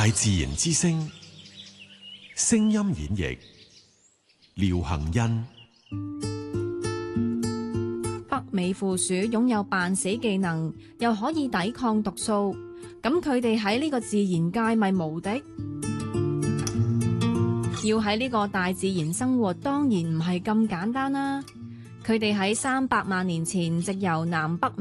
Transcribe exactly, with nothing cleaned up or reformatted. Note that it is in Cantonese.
大自然之聲，聲音演繹廖幸恩。 北美負鼠擁有扮死技能，又可以抵抗毒素，咁佢哋喺呢個自然界咪無敵？要喺呢個大自然生活，當然唔係咁簡單啦。佢哋喺三百萬年前，藉由南北